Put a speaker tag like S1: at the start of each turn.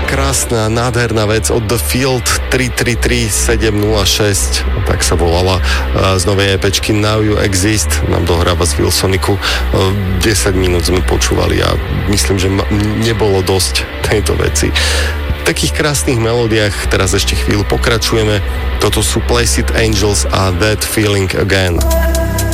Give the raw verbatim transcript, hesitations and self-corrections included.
S1: krásna, nádherná vec od The Field tri tri tri sedem nula šesť, tak sa volala, z novej EPčky Now You Exist, nám dohráva z Wilsoniku. desať minút sme počúvali a myslím, že nebolo dosť tejto veci. V takých krásnych melódiách teraz ešte chvíľu pokračujeme. Toto sú Placid Angels a That Feeling Again.